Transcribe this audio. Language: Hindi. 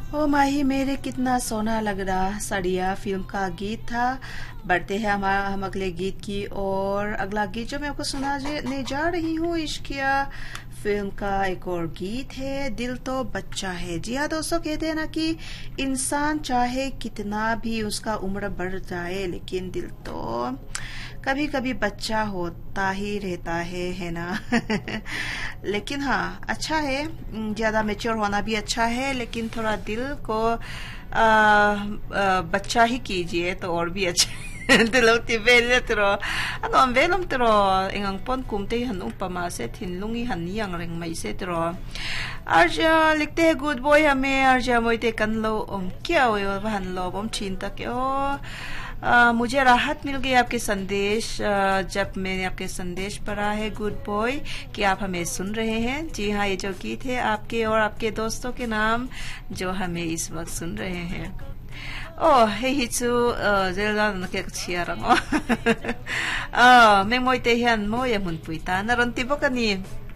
ओ माही मेरे कितना सोना लग रहा सड़िया फिल्म का गीत था। बढ़ते हैं हम अगले गीत की और अगला गीत जो मैं आपको सुनाने जा रही हूँ इश्किया फिल्म का एक और गीत है दिल तो बच्चा है। जी हाँ दोस्तों, कहते हैं ना कि इंसान चाहे कितना भी उसका उम्र बढ़ जाए लेकिन दिल तो कभी कभी बच्चा होता ही रहता है ना। लेकिन हाँ अच्छा है, ज्यादा मेच्योर होना भी अच्छा है, लेकिन थोड़ा दिल को बच्चा ही कीजिए तो और भी अच्छा। Tulog ti Bella tro. Ano ang velom tro ingang pon kumte han upama se thinlungi han yang reng mai se tro. Arja likte good boy hame arja moite kanlo क्या हुआ बहन लो बम चिंता के मुझे राहत मिल गई आपके संदेश जब मैंने आपके संदेश पढ़ा है गुड बॉय कि आप हमें सुन रहे हैं। जी हाँ, ये जो गीत है आपके और आपके दोस्तों के नाम जो हमें इस वक्त सुन रहे हैं। हे हिचु zelda na ke chiarang. Meng moi te hian mo ya mun puita na ron tibo kani.